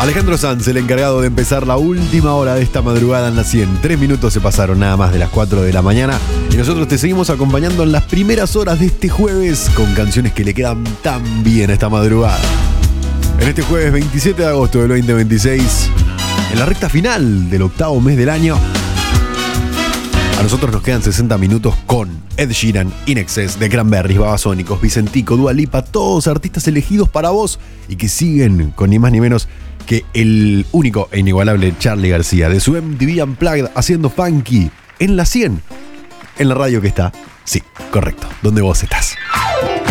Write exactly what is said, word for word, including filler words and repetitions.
Alejandro Sanz, el encargado de empezar la última hora de esta madrugada en la cien. Tres minutos se pasaron nada más de las cuatro de la mañana y nosotros te seguimos acompañando en las primeras horas de este jueves con canciones que le quedan tan bien a esta madrugada. En este jueves veintisiete de agosto del veinte veintiséis, en la recta final del octavo mes del año, a nosotros nos quedan sesenta minutos con Ed Sheeran, In Excess, The Cranberries, Babasónicos, Vicentico, Dua Lipa, todos artistas elegidos para vos y que siguen con ni más ni menos que el único e inigualable Charly García de su M T V Unplugged haciendo funky en la cien, en la radio que está, sí, correcto, donde vos estás.